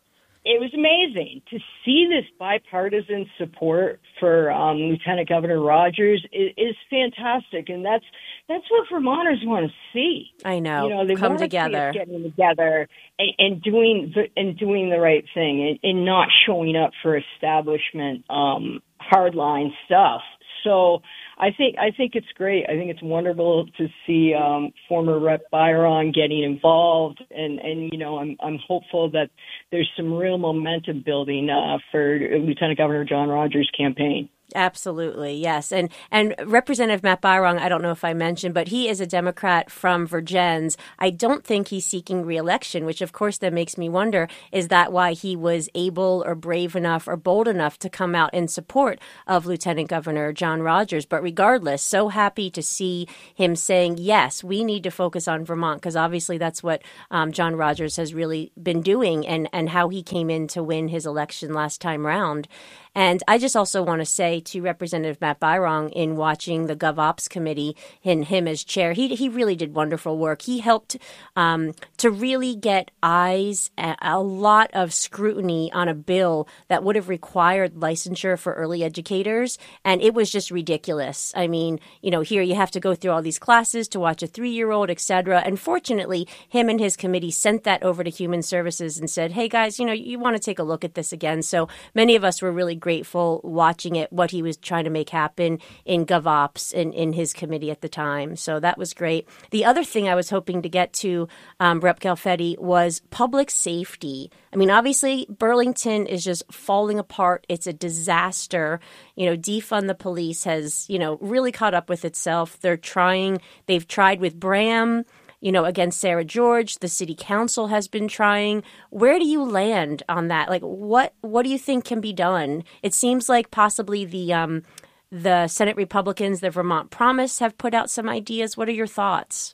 it was amazing to see this bipartisan support for um, Lieutenant Governor Rogers is, is fantastic, and that's that's what Vermonters want to see. I know. You know, they come want together, to see us getting together and, and doing the, and doing the right thing, and, and not showing up for establishment um, hardline stuff. So I think I think it's great. I think it's wonderful to see um, former Representative Byron getting involved, and, and you know I'm I'm hopeful that there's some real momentum building uh, for Lieutenant Governor John Rogers' campaign. Absolutely, yes. And and Representative Matt Byron, I don't know if I mentioned, but he is a Democrat from Vergennes. I don't think he's seeking re-election, which of course then makes me wonder, is that why he was able or brave enough or bold enough to come out in support of Lieutenant Governor John Rogers? But regardless, so happy to see him saying, yes, we need to focus on Vermont, because obviously that's what um, John Rogers has really been doing, and, and how he came in to win his election last time round. And I just also want to say to Representative Matt Byron, in watching the GovOps committee and him as chair, he he really did wonderful work. He helped um, to really get eyes, a, a lot of scrutiny on a bill that would have required licensure for early educators. And it was just ridiculous. I mean, you know, here you have to go through all these classes to watch a three-year-old, et cetera. And fortunately, him and his committee sent that over to Human Services and said, hey, guys, you know, you want to take a look at this again. So many of us were really grateful watching it, what he was trying to make happen in GovOps and in his committee at the time. So that was great. The other thing I was hoping to get to, um, Representative Galfetti, was public safety. I mean, obviously, Burlington is just falling apart. It's a disaster. You know, defund the police has, you know, really caught up with itself. They're trying, they've tried with Bram, you know, against Sarah George. The city council has been trying. Where do you land on that? Like, what what do you think can be done? It seems like possibly the um, the Senate Republicans, the Vermont Promise, have put out some ideas. What are your thoughts?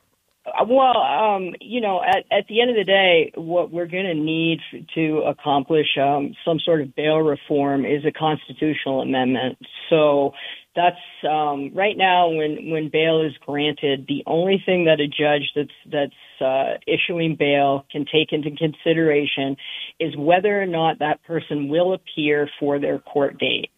Well, um, you know, at, at the end of the day, what we're going to need to accomplish um, some sort of bail reform is a constitutional amendment. So that's um, right now when, when bail is granted, the only thing that a judge that's that's uh, issuing bail can take into consideration is whether or not that person will appear for their court date.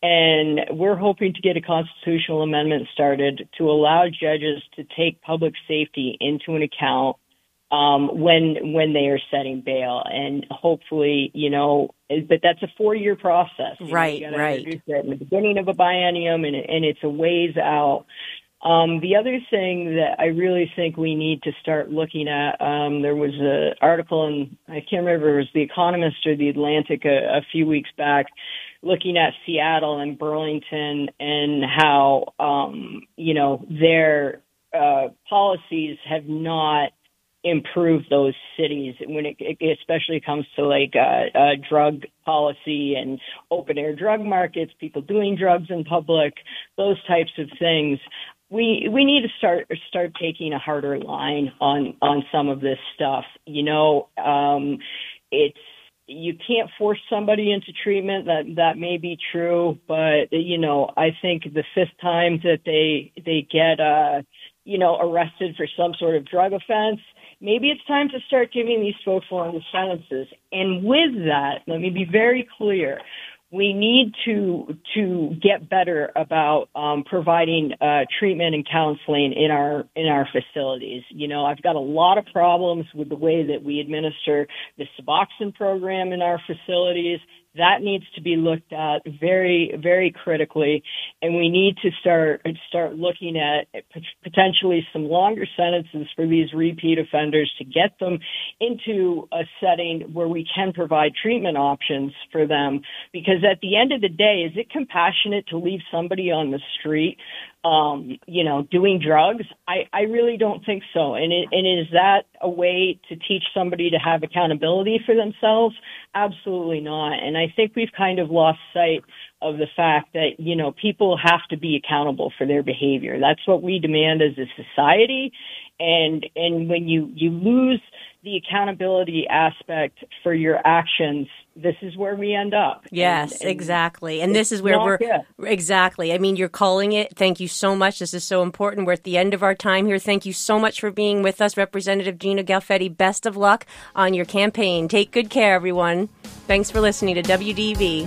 And we're hoping to get a constitutional amendment started to allow judges to take public safety into an account um, when when they are setting bail. And hopefully, you know, but that's a four-year process. You right, know, you gotta right. introduce it in the beginning of a biennium, and, and it's a ways out. Um, the other thing that I really think we need to start looking at, um, there was an article in, I can't remember if it was The Economist or The Atlantic a, a few weeks back, looking at Seattle and Burlington and how, um, you know, their uh, policies have not improved those cities when it, it especially comes to like uh, uh, drug policy and open air drug markets, people doing drugs in public, those types of things. We we need to start start taking a harder line on on some of this stuff. You know, um, it's you can't force somebody into treatment. That that may be true, but you know, I think the fifth time that they they get uh, you know arrested for some sort of drug offense, maybe it's time to start giving these folks longer sentences. And with that, let me be very clear. We need to to get better about um, providing uh, treatment and counseling in our in our facilities. You know, I've got a lot of problems with the way that we administer the Suboxone program in our facilities. That needs to be looked at very, very critically, and we need to start start looking at potentially some longer sentences for these repeat offenders to get them into a setting where we can provide treatment options for them. Because at the end of the day, is it compassionate to leave somebody on the street, um, you know, doing drugs? I, I really don't think so. And, it, and is that a way to teach somebody to have accountability for themselves? Absolutely not. And I think we've kind of lost sight of the fact that, you know, people have to be accountable for their behavior. That's what we demand as a society. And and when you, you lose the accountability aspect for your actions, this is where we end up. Yes, and, and exactly. And this is where we're good. Exactly. I mean, you're calling it. Thank you so much. This is so important. We're at the end of our time here. Thank you so much for being with us, Representative Gina Galfetti. Best of luck on your campaign. Take good care, everyone. Thanks for listening to W D E V.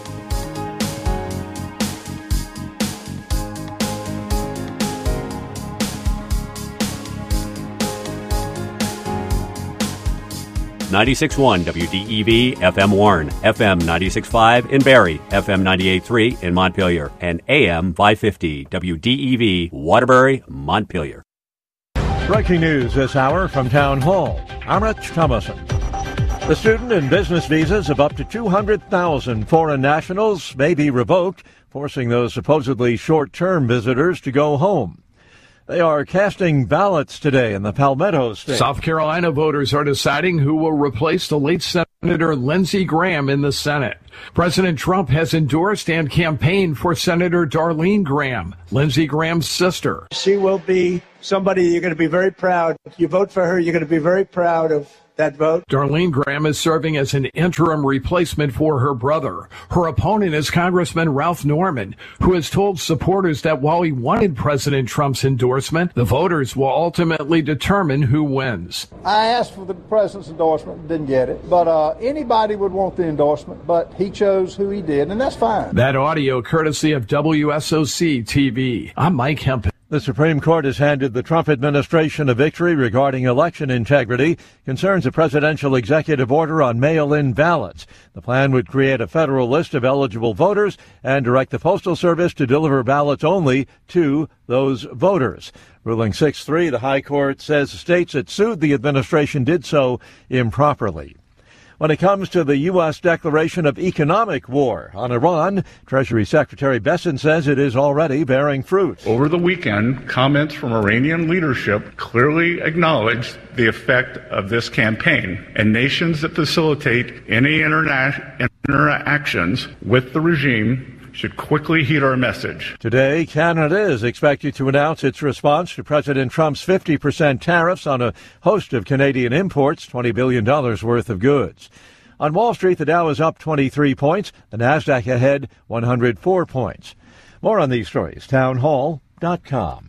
ninety-six point one W D E V F M Warren, F M ninety-six point five in Barrie, F M ninety-eight point three in Montpelier, and A M five fifty W D E V Waterbury, Montpelier. Breaking news this hour from Town Hall. I'm Rich Thomason. The student and business visas of up to two hundred thousand foreign nationals may be revoked, forcing those supposedly short-term visitors to go home. They are casting ballots today in the Palmetto State. South Carolina voters are deciding who will replace the late Senator Lindsey Graham in the Senate. President Trump has endorsed and campaigned for Senator Darlene Graham, Lindsey Graham's sister. She will be somebody you're going to be very proud. If you vote for her, you're going to be very proud of that vote. Darlene Graham is serving as an interim replacement for her brother. Her opponent is Congressman Ralph Norman, who has told supporters that while he wanted President Trump's endorsement, the voters will ultimately determine who wins. I asked for the president's endorsement, didn't get it. But uh, anybody would want the endorsement, but he chose who he did, and that's fine. That audio courtesy of W S O C T V. I'm Mike Hempel. The Supreme Court has handed the Trump administration a victory regarding election integrity, concerns a presidential executive order on mail-in ballots. The plan would create a federal list of eligible voters and direct the Postal Service to deliver ballots only to those voters. Ruling six three, the High Court says states that sued the administration did so improperly. When it comes to the U S declaration of economic war on Iran, Treasury Secretary Bessent says it is already bearing fruit. Over the weekend, comments from Iranian leadership clearly acknowledged the effect of this campaign, and nations that facilitate any interna- interactions with the regime should quickly heed our message. Today, Canada is expected to announce its response to President Trump's fifty percent tariffs on a host of Canadian imports, twenty billion dollars worth of goods. On Wall Street, the Dow is up twenty-three points, the Nasdaq ahead one hundred four points. More on these stories, town hall dot com.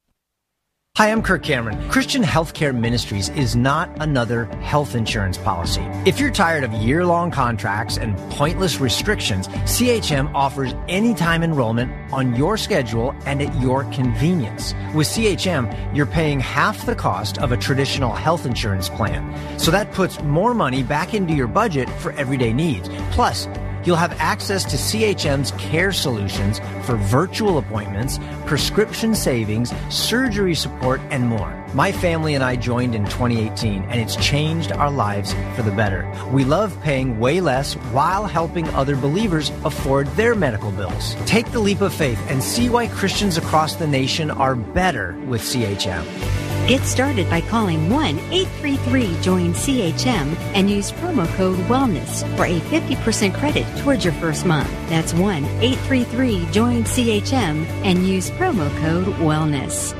Hi, I'm Kirk Cameron. Christian Healthcare Ministries is not another health insurance policy. If you're tired of year-long contracts and pointless restrictions, C H M offers anytime enrollment on your schedule and at your convenience. With C H M, you're paying half the cost of a traditional health insurance plan. So that puts more money back into your budget for everyday needs. Plus, you'll have access to C H M's care solutions for virtual appointments, prescription savings, surgery support, and more. My family and I joined in twenty eighteen, and it's changed our lives for the better. We love paying way less while helping other believers afford their medical bills. Take the leap of faith and see why Christians across the nation are better with C H M. Get started by calling one eight three three join C H M and use promo code WELLNESS for a fifty percent credit towards your first month. That's one eight three three join C H M and use promo code WELLNESS.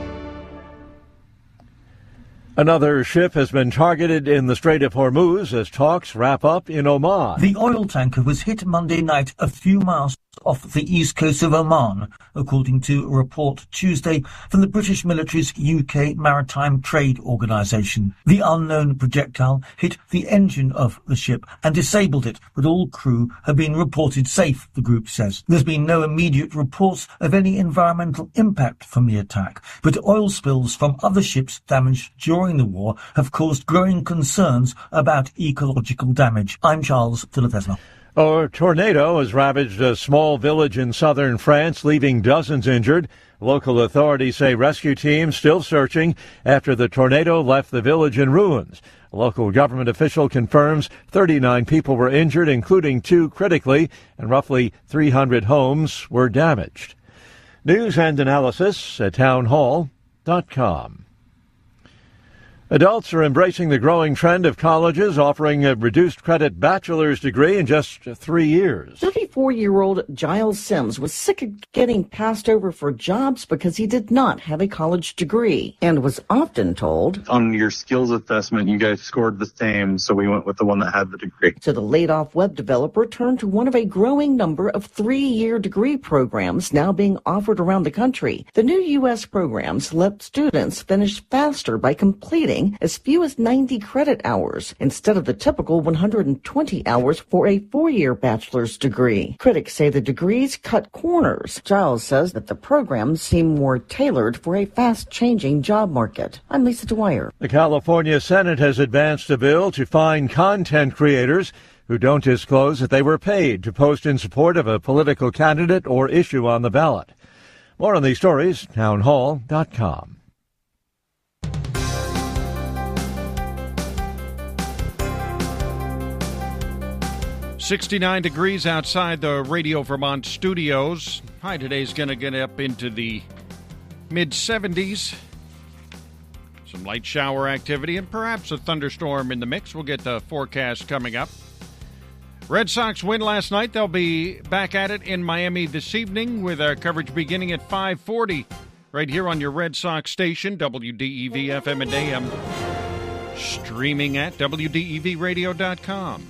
Another ship has been targeted in the Strait of Hormuz as talks wrap up in Oman. The oil tanker was hit Monday night a few miles off the east coast of Oman, according to a report Tuesday from the British military's U K Maritime Trade Organisation. The unknown projectile hit the engine of the ship and disabled it, but all crew have been reported safe, the group says. There's been no immediate reports of any environmental impact from the attack, but oil spills from other ships damaged during the war have caused growing concerns about ecological damage. I'm Charles Filipesma. A tornado has ravaged a small village in southern France, leaving dozens injured. Local authorities say rescue teams still searching after the tornado left the village in ruins. A local government official confirms thirty-nine people were injured, including two critically, and roughly three hundred homes were damaged. News and analysis at town hall dot com. Adults are embracing the growing trend of colleges offering a reduced credit bachelor's degree in just three years. thirty-four-year-old Giles Sims was sick of getting passed over for jobs because he did not have a college degree and was often told, on your skills assessment, you guys scored the same, so we went with the one that had the degree. So the laid-off web developer turned to one of a growing number of three-year degree programs now being offered around the country. The new U S programs let students finish faster by completing meaning as few as ninety credit hours instead of the typical one hundred twenty hours for a four-year bachelor's degree. Critics say the degrees cut corners. Giles says that the programs seem more tailored for a fast-changing job market. I'm Lisa Dwyer. The California Senate has advanced a bill to fine content creators who don't disclose that they were paid to post in support of a political candidate or issue on the ballot. More on these stories, townhall dot com. sixty-nine degrees outside the Radio Vermont studios. High today's going to get up into the mid seventies. Some light shower activity and perhaps a thunderstorm in the mix. We'll get the forecast coming up. Red Sox win last night. They'll be back at it in Miami this evening with our coverage beginning at five forty right here on your Red Sox station, W D E V F M and A M. Streaming at W D E V radio dot com.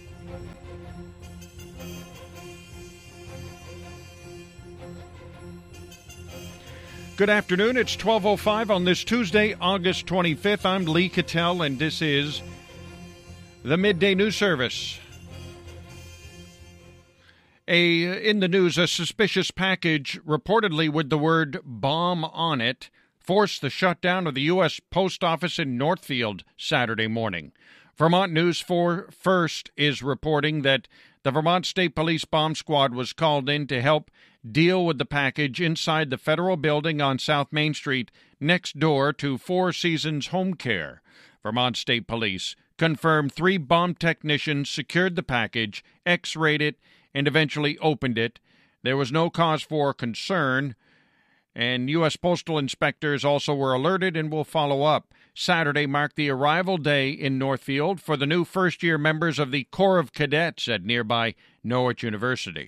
Good afternoon. It's twelve oh five on this Tuesday, August twenty-fifth. I'm Lee Cattell, and this is the Midday News Service. A, in the news, a suspicious package reportedly with the word bomb on it forced the shutdown of the U S Post Office in Northfield Saturday morning. Vermont News four First is reporting that the Vermont State Police Bomb Squad was called in to help deal with the package inside the federal building on South Main Street next door to Four Seasons Home Care. Vermont State Police confirmed three bomb technicians secured the package, x-rayed it, and eventually opened it. There was no cause for concern, and U S postal inspectors also were alerted and will follow up. Saturday marked the arrival day in Northfield for the new first-year members of the Corps of Cadets at nearby Norwich University.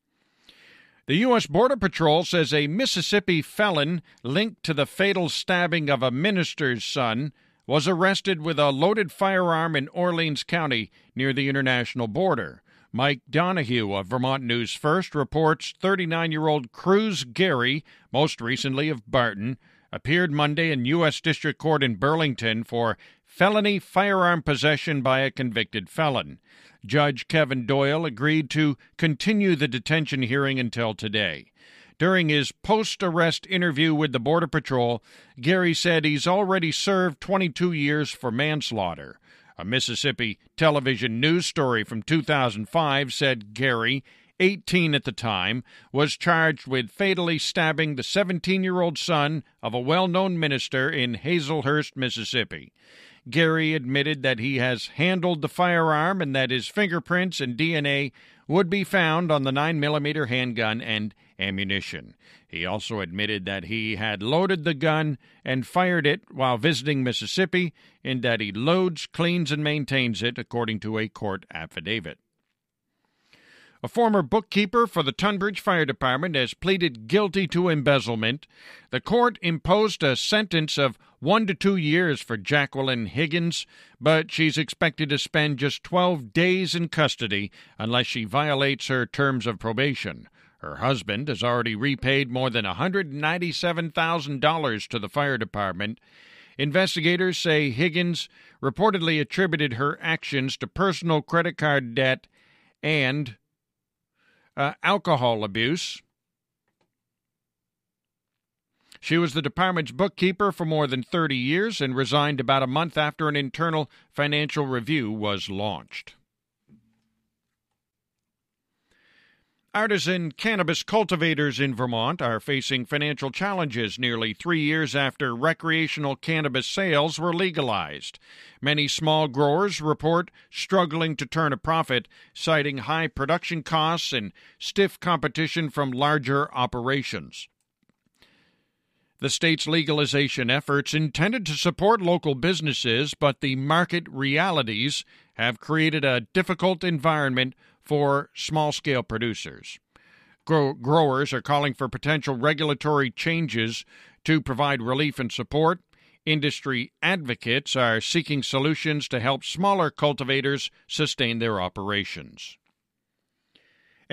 The U S Border Patrol says a Mississippi felon linked to the fatal stabbing of a minister's son was arrested with a loaded firearm in Orleans County near the international border. Mike Donahue of Vermont News First reports thirty-nine-year-old Cruz Gary, most recently of Barton, appeared Monday in U S District Court in Burlington for felony firearm possession by a convicted felon. Judge Kevin Doyle agreed to continue the detention hearing until today. During his post-arrest interview with the Border Patrol, Gary said he's already served twenty-two years for manslaughter. A Mississippi television news story from two thousand five said Gary, eighteen at the time, was charged with fatally stabbing the seventeen-year-old son of a well-known minister in Hazelhurst, Mississippi. Gary admitted that he has handled the firearm and that his fingerprints and D N A would be found on the nine millimeter handgun and ammunition. He also admitted that he had loaded the gun and fired it while visiting Mississippi and that he loads, cleans, and maintains it, according to a court affidavit. A former bookkeeper for the Tunbridge Fire Department has pleaded guilty to embezzlement. The court imposed a sentence of one to two years for Jacqueline Higgins, but she's expected to spend just twelve days in custody unless she violates her terms of probation. Her husband has already repaid more than one hundred ninety-seven thousand dollars to the fire department. Investigators say Higgins reportedly attributed her actions to personal credit card debt and Uh, alcohol abuse. She was the department's bookkeeper for more than thirty years and resigned about a month after an internal financial review was launched. Artisan cannabis cultivators in Vermont are facing financial challenges nearly three years after recreational cannabis sales were legalized. Many small growers report struggling to turn a profit, citing high production costs and stiff competition from larger operations. The state's legalization efforts intended to support local businesses, but the market realities have created a difficult environment for small-scale producers. Grow- growers are calling for potential regulatory changes to provide relief and support. Industry advocates are seeking solutions to help smaller cultivators sustain their operations.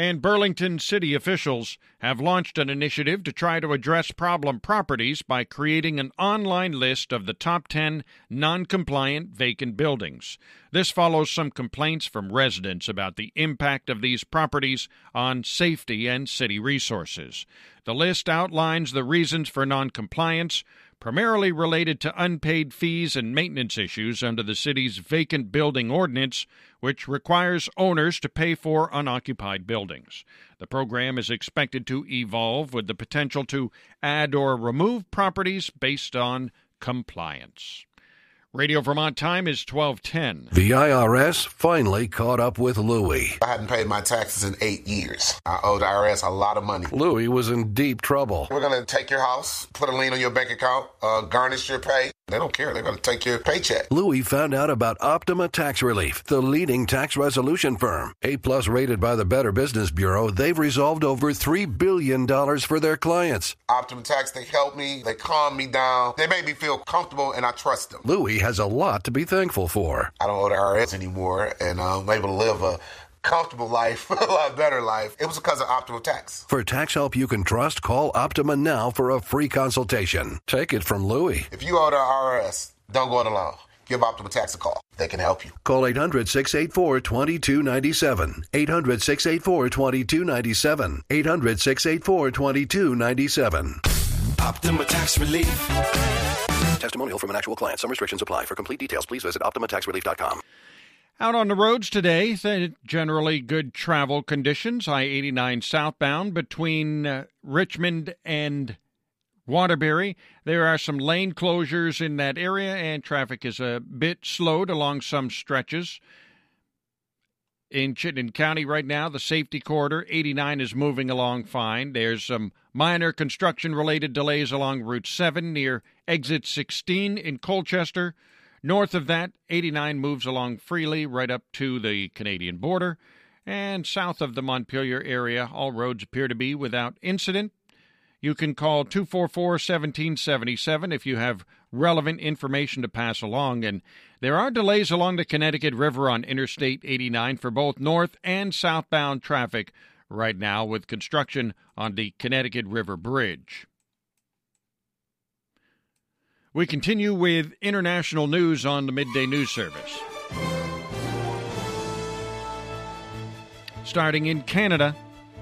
And Burlington city officials have launched an initiative to try to address problem properties by creating an online list of the top ten non-compliant vacant buildings. This follows some complaints from residents about the impact of these properties on safety and city resources. The list outlines the reasons for non-compliance, primarily related to unpaid fees and maintenance issues under the city's vacant building ordinance, which requires owners to pay for unoccupied buildings. The program is expected to evolve with the potential to add or remove properties based on compliance. Radio Vermont time is twelve ten. The I R S finally caught up with Louie. I hadn't paid my taxes in eight years. I owed the I R S a lot of money. Louie was in deep trouble. We're going to take your house, put a lien on your bank account, uh, garnish your pay. They don't care. They're going to take your paycheck. Louie found out about Optima Tax Relief, the leading tax resolution firm. A-plus rated by the Better Business Bureau, they've resolved over three billion dollars for their clients. Optima Tax, they help me. They calm me down. They make me feel comfortable, and I trust them. Louie has a lot to be thankful for. I don't owe the I R S anymore, and I'm able to live a comfortable life, a lot better life. It was because of Optima Tax. For tax help you can trust, call Optima now for a free consultation. Take it from Louie. If you owe the I R S, don't go it alone. Give Optima Tax a call. They can help you. Call eight hundred, six eight four, two two nine seven. eight hundred, six eight four, two two nine seven. eight hundred, six eight four, two two nine seven. Optima Tax Relief. Testimonial from an actual client. Some restrictions apply. For complete details, please visit optima tax relief dot com. Out on the roads today, generally good travel conditions. I eighty-nine southbound between uh, Richmond and Waterbury. There are some lane closures in that area, and traffic is a bit slowed along some stretches. In Chittenden County right now, the safety corridor, eighty-nine, is moving along fine. There's some minor construction-related delays along Route seven near Exit sixteen in Colchester. North of that, eighty-nine moves along freely right up to the Canadian border. And south of the Montpelier area, all roads appear to be without incident. You can call two four four, one seven seven seven if you have relevant information to pass along. And there are delays along the Connecticut River on Interstate eighty-nine for both north and southbound traffic right now with construction on the Connecticut River Bridge. We continue with international news on the Midday News Service. Starting in Canada,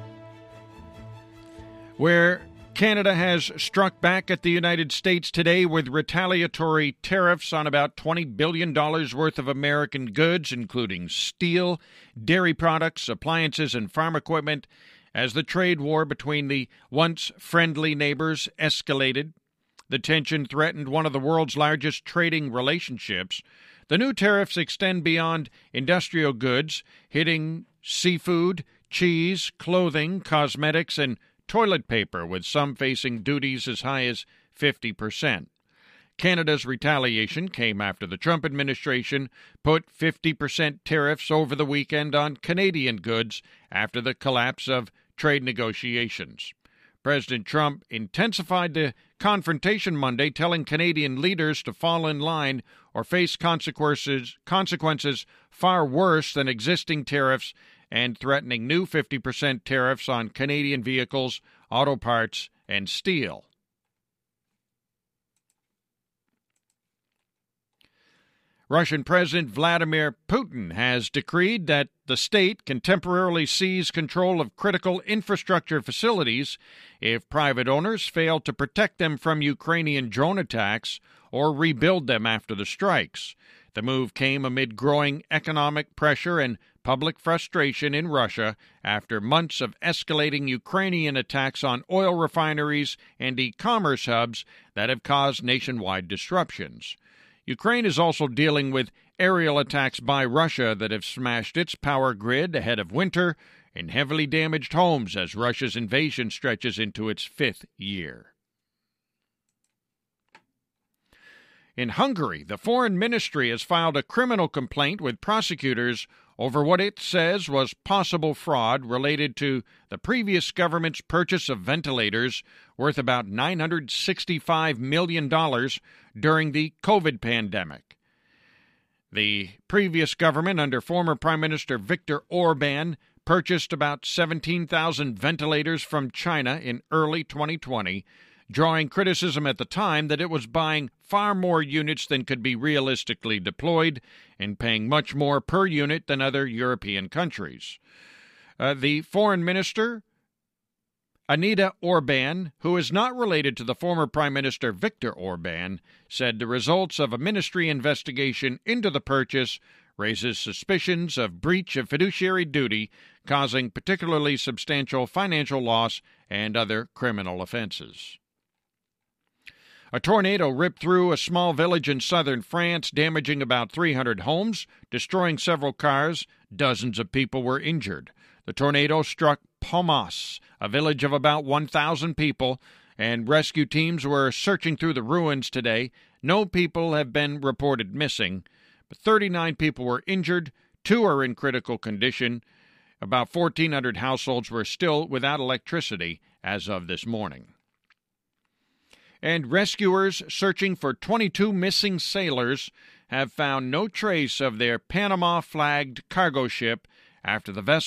where Canada has struck back at the United States today with retaliatory tariffs on about twenty billion dollars worth of American goods, including steel, dairy products, appliances, and farm equipment, as the trade war between the once friendly neighbors escalated. The tension threatened one of the world's largest trading relationships. The new tariffs extend beyond industrial goods, hitting seafood, cheese, clothing, cosmetics, and toilet paper, with some facing duties as high as fifty percent. Canada's retaliation came after the Trump administration put fifty percent tariffs over the weekend on Canadian goods after the collapse of trade negotiations. President Trump intensified the confrontation Monday, telling Canadian leaders to fall in line or face consequences, consequences far worse than existing tariffs, and threatening new fifty percent tariffs on Canadian vehicles, auto parts, and steel. Russian President Vladimir Putin has decreed that the state can temporarily seize control of critical infrastructure facilities if private owners fail to protect them from Ukrainian drone attacks or rebuild them after the strikes. The move came amid growing economic pressure and public frustration in Russia after months of escalating Ukrainian attacks on oil refineries and e-commerce hubs that have caused nationwide disruptions. Ukraine is also dealing with aerial attacks by Russia that have smashed its power grid ahead of winter and heavily damaged homes as Russia's invasion stretches into its fifth year. In Hungary, the Foreign Ministry has filed a criminal complaint with prosecutors over what it says was possible fraud related to the previous government's purchase of ventilators worth about nine hundred sixty-five million dollars during the COVID pandemic. The previous government, under former Prime Minister Viktor Orban, purchased about seventeen thousand ventilators from China in early twenty twenty, drawing criticism at the time that it was buying far more units than could be realistically deployed and paying much more per unit than other European countries. Uh, the foreign minister, Anita Orban, who is not related to the former Prime Minister Viktor Orban, said the results of a ministry investigation into the purchase raises suspicions of breach of fiduciary duty, causing particularly substantial financial loss and other criminal offenses. A tornado ripped through a small village in southern France, damaging about three hundred homes, destroying several cars. Dozens of people were injured. The tornado struck Pomas, a village of about one thousand people, and rescue teams were searching through the ruins today. No people have been reported missing, but thirty-nine people were injured. Two are in critical condition. About fourteen hundred households were still without electricity as of this morning. And rescuers searching for twenty-two missing sailors have found no trace of their Panama-flagged cargo ship after the vessel